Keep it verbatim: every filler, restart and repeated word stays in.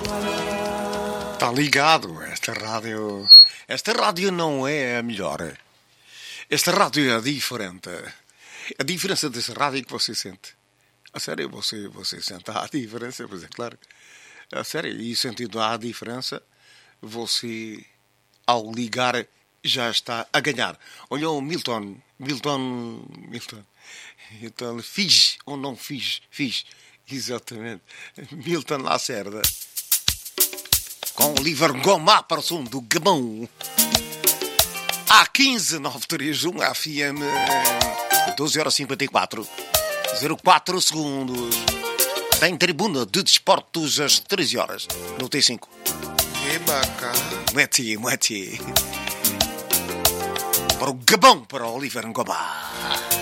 Está ligado, esta rádio. Esta rádio não é a melhor. Esta rádio é diferente. A diferença dessa rádio é que você sente. A sério, você, você sente a diferença, pois é claro. A sério, e sentindo a diferença, você, ao ligar, já está a ganhar. Olha o Milton, Milton, Milton. Então, fiz ou não fiz? Fiz. Exatamente. Milton Lacerda. Com Oliver Gomá para o som do Gabão. A quinze nove três um F M. doze horas e cinquenta e quatro. zero quatro segundos. Tem tribuna de desportos às treze horas. No T cinco. Que bacana. Mete, mete. Para o Gabão, para o Oliver Gomá.